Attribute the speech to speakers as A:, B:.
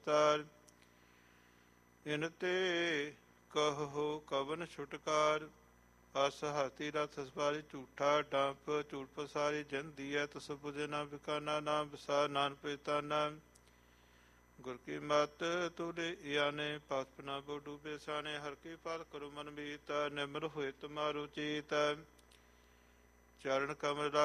A: ਤਾਰ ਇਨ ਤੇ ਕਹੋ ਕਵਨ ਛੁਟਕਾਰ। ਅਸ ਹਾਥੀ ਰਥ ਸਵਾਰੀ ਝੂਠਾ ਡੰਪ ਝੂਠ ਪਸਾਰੀ ਜਨ ਦੀਐ ਤਸ ਪੁਜੇ ਨਾ ਬਿਕਾਨਾ ਨਾਮ ਵਿਸਾਰ ਨਾਨਕ ਪਛਤਾਨਾ। ਗੁਰ ਕੀ ਮਤ ਤੁਰੇ ਆਨੇ ਪਾਪ ਨਾ ਬੋ ਡੂਬੇ ਸਾਨੇ। ਹਰ ਕੀ ਪਾਲ ਕਰੋ ਮਨ ਮੀਤ ਨਿਮਰ ਹੋਏ ਤੁਮਾਰੋ ਚੀਤ। ਚਰਨ ਕਮਲ